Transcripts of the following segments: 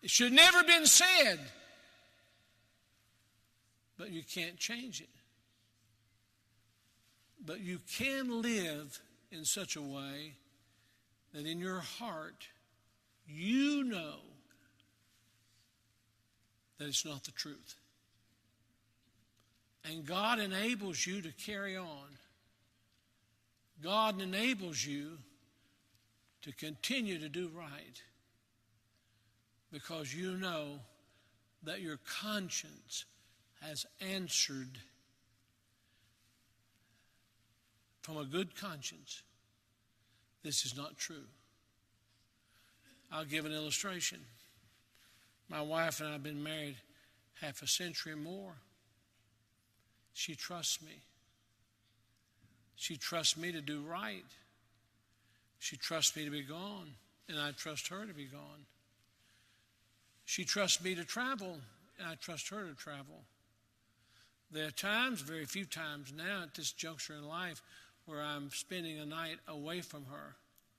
It should never have been said. But you can't change it. But you can live in such a way that in your heart you know that it's not the truth. And God enables you to carry on. God enables you to continue to do right because you know that your conscience has answered from a good conscience. This is not true. I'll give an illustration. My wife and I have been married half a century or more. She trusts me. She trusts me to do right. She trusts me to be gone, and I trust her to be gone. She trusts me to travel, and I trust her to travel. There are times, very few times now at this juncture in life, where I'm spending a night away from her.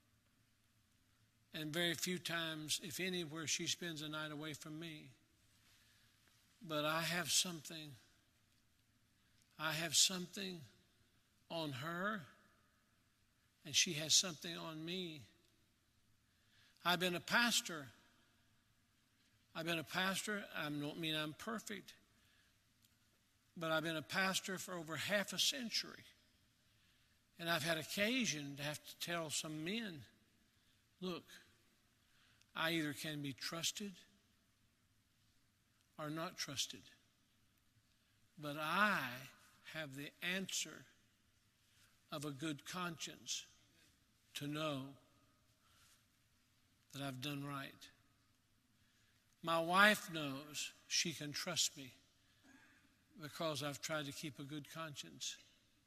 And very few times, if any, where she spends a night away from me. But I have something. I have something on her, and she has something on me. I've been a pastor. I don't mean I'm perfect. But I've been a pastor for over half a century. And I've had occasion to have to tell some men, look, I either can be trusted or not trusted. But I have the answer of a good conscience to know that I've done right. My wife knows she can trust me because I've tried to keep a good conscience.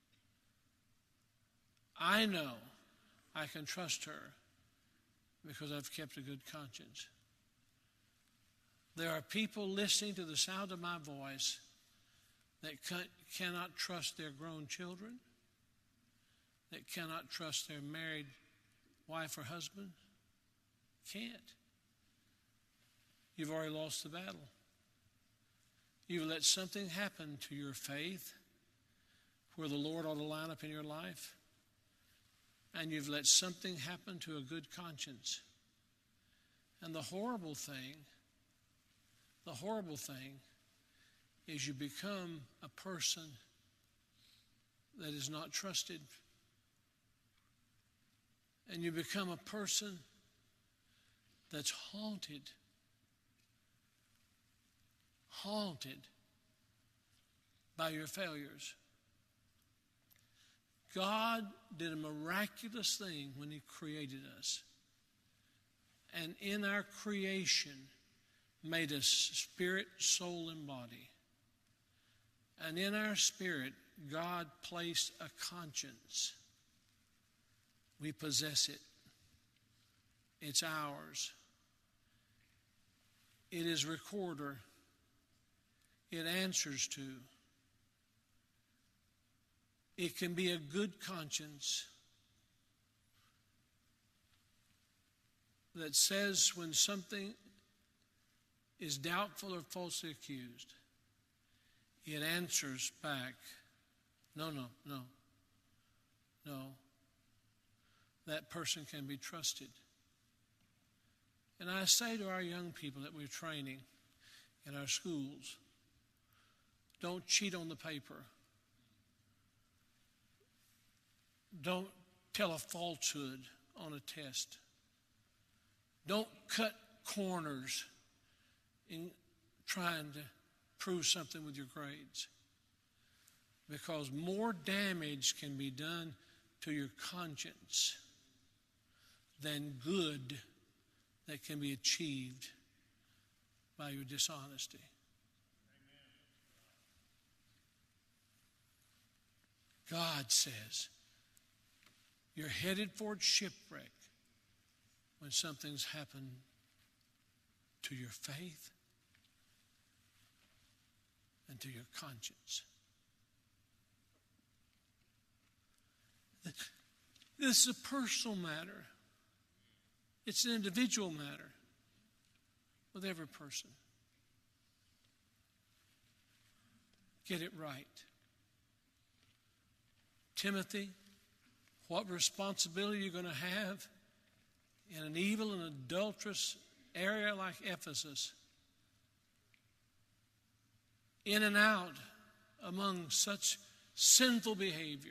I know I can trust her because I've kept a good conscience. There are people listening to the sound of my voice that cannot trust their grown children, that cannot trust their married wife or husband. Can't. You've already lost the battle. You've let something happen to your faith where the Lord ought to line up in your life. And you've let something happen to a good conscience. And the horrible thing is you become a person that is not trusted. And you become a person that's haunted by your failures. God did a miraculous thing when He created us. And in our creation, made us spirit, soul, and body. And in our spirit, God placed a conscience. We possess it. It's ours. It is recorder. It answers to. It can be a good conscience that says when something is doubtful or falsely accused, it answers back, no. That person can be trusted. And I say to our young people that we're training in our schools, don't cheat on the paper. Don't tell a falsehood on a test. Don't cut corners in trying to prove something with your grades. Because more damage can be done to your conscience than good that can be achieved by your dishonesty. God says you're headed for shipwreck when something's happened to your faith and to your conscience. This is a personal matter. It's an individual matter. with every person. Get it right. Timothy, what responsibility you're going to have in an evil and adulterous area like Ephesus, in and out among such sinful behavior.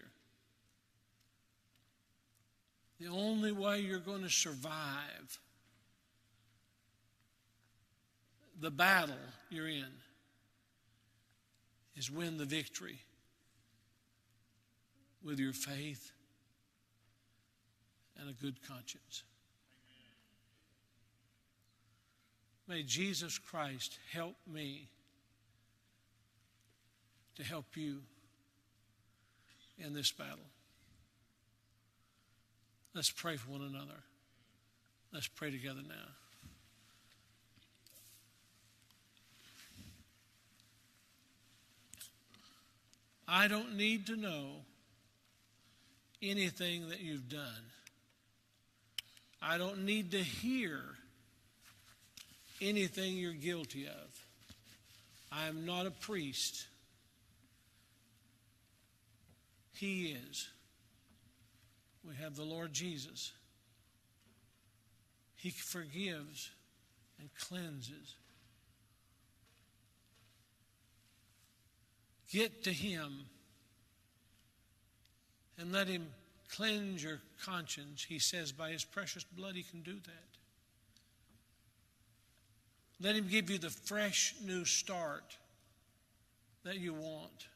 The only way you're going to survive the battle you're in is win the victory with your faith and a good conscience. May Jesus Christ help me to help you in this battle. Let's pray for one another. Let's pray together now. I don't need to know anything that you've done. I don't need to hear anything you're guilty of. I am not a priest. He is. We have the Lord Jesus. He forgives and cleanses. Get to Him and let Him cleanse your conscience. He says by His precious blood He can do that. Let Him give you the fresh new start that you want.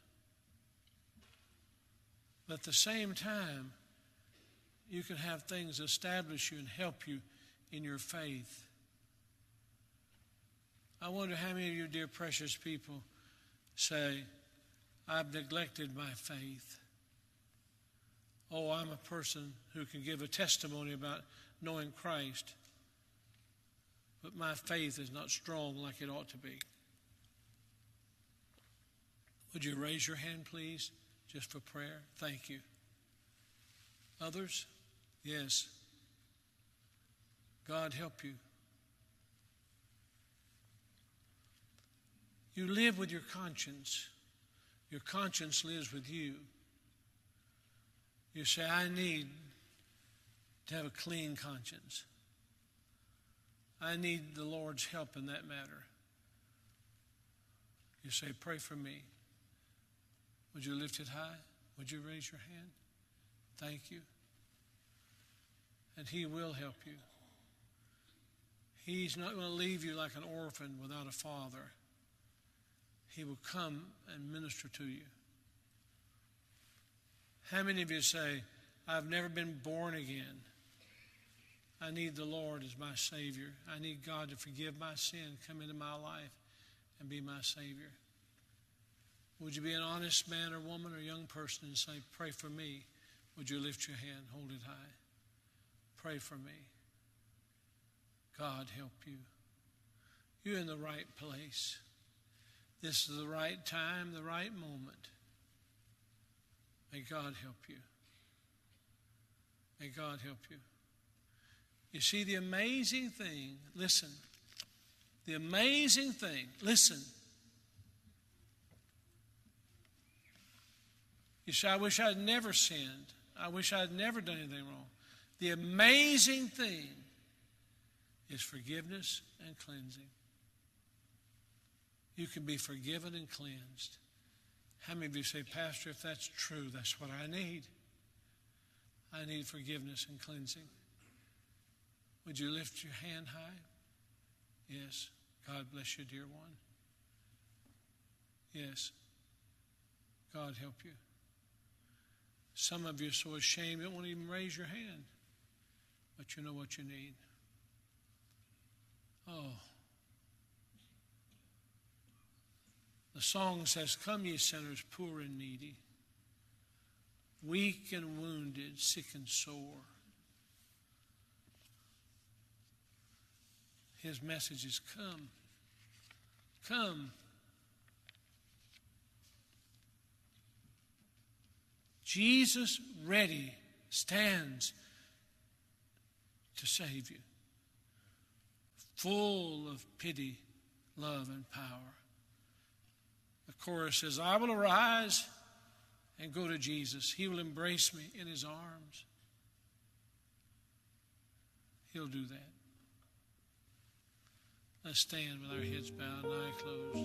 But at the same time, you can have things establish you and help you in your faith. I wonder how many of you, dear precious people, say, I've neglected my faith. Oh, I'm a person who can give a testimony about knowing Christ, but my faith is not strong like it ought to be. Would you raise your hand, please, just for prayer? Thank you. Others? Yes. God help you. You live with your conscience. Your conscience lives with you. You say, I need to have a clean conscience. I need the Lord's help in that matter. You say, pray for me. Would you lift it high? Would you raise your hand? Thank you. And He will help you. He's not going to leave you like an orphan without a father. He will come and minister to you. How many of you say, I've never been born again? I need the Lord as my Savior. I need God to forgive my sin, come into my life, and be my Savior. Would you be an honest man or woman or young person and say, pray for me? Would you lift your hand, hold it high? Pray for me. God help you. You're in the right place. This is the right time, the right moment. May God help you. May God help you. You see, the amazing thing, listen, the amazing thing, listen. You say, I wish I'd never sinned. I wish I'd never done anything wrong. The amazing thing is forgiveness and cleansing. You can be forgiven and cleansed. How many of you say, Pastor, if that's true, that's what I need. I need forgiveness and cleansing. Would you lift your hand high? Yes. God bless you, dear one. Yes. God help you. Some of you are so ashamed you don't want to even raise your hand. But you know what you need. Oh. The song says, come ye sinners, poor and needy, weak and wounded, sick and sore. His message is come. Come. Jesus ready stands to save you. full of pity, love, and power. The chorus says, I will arise and go to Jesus. He will embrace me in his arms. He'll do that. Let's stand with our heads bowed and eyes closed.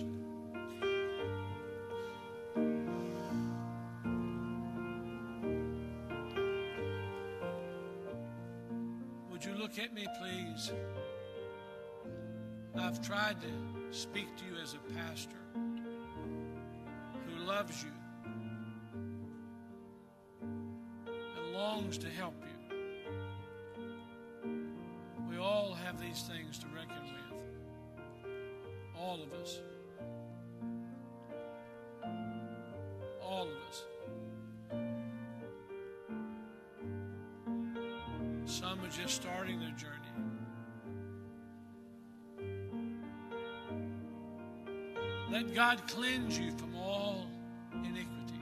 Would you look at me, please? I've tried to speak to you as a pastor who loves you and longs to help you. We all have these things to reckon with. All of us. All of us. Some are just starting their journey. Let God cleanse you from all iniquity.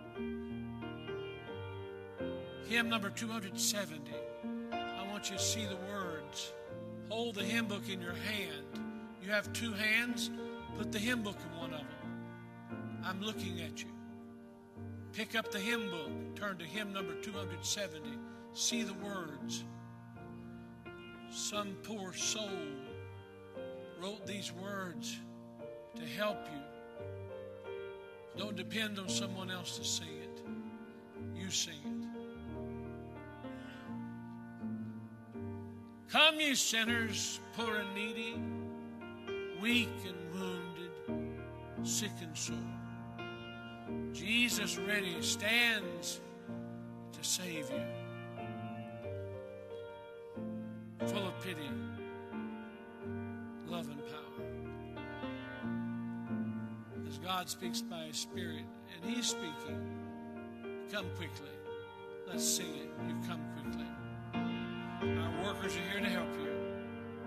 Hymn number 270. I want you to see the words. Hold the hymn book in your hand. You have two hands, put the hymn book in one of them. I'm looking at you. Pick up the hymn book, turn to hymn number 270. See the words. Some poor soul wrote these words to help you. Don't depend on someone else to sing it. You sing it. Come, ye sinners, poor and needy, weak and wounded, sick and sore. Jesus ready stands to save you. Full of pity, love, and power. As God speaks by his Spirit, and he's speaking, come quickly. Let's sing it. You come